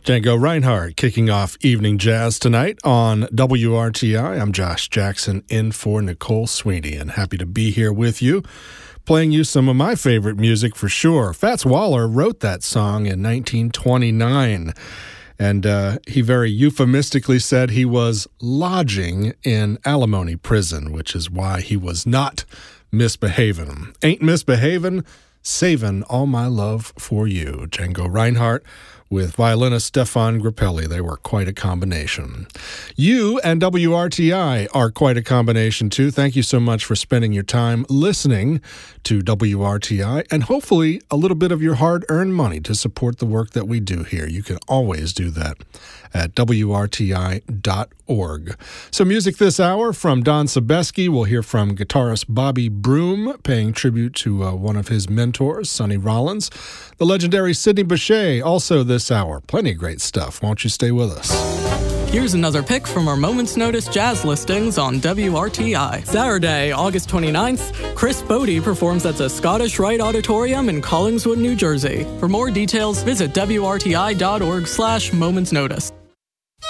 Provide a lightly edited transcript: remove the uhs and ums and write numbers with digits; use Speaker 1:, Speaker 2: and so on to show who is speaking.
Speaker 1: Django Reinhardt kicking off Evening Jazz tonight on WRTI. I'm Josh Jackson in for Nicole Sweeney, and happy to be here with you, playing you some of my favorite music for sure. Fats Waller wrote that song in 1929, and he very euphemistically said he was lodging in alimony prison, which is why he was not misbehaving. Ain't misbehaving, saving all my love for you. Django Reinhardt with violinist Stefan Grappelli. They were quite a combination. You and WRTI are quite a combination, too. Thank you so much for spending your time listening to WRTI and hopefully a little bit of your hard-earned money to support the work that we do here. You can always do that at WRTI.org. So music this hour from Don Sebesky. We'll hear from guitarist Bobby Broom, paying tribute to one of his mentors, Sonny Rollins. The legendary Sidney Bechet, also this hour. Plenty of great stuff. Won't you stay with us?
Speaker 2: Here's another pick from our Moment's Notice jazz listings on WRTI. Saturday, August 29th, Chris Bodie performs at the Scottish Rite Auditorium in Collingswood, New Jersey. For more details, visit WRTI.org/momentsnotice.